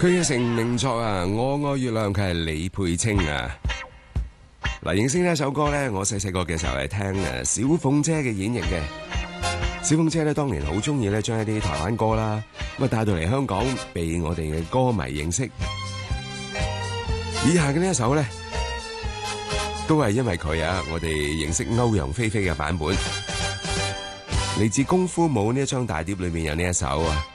佢嘅成名作啊，我愛月亮，佢係李佩清啊。嗱，認識呢一首歌咧，我細個嘅時候係聽小鳳姐嘅演繹嘅。小鳳姐咧當年好中意咧將一啲台灣歌啦，咁啊帶到嚟香港，被我哋嘅歌迷認識。以下嘅呢一首咧，都係因為佢啊，我哋認識歐陽菲菲嘅版本，嚟自《功夫舞》呢一張大碟裏面有呢一首啊。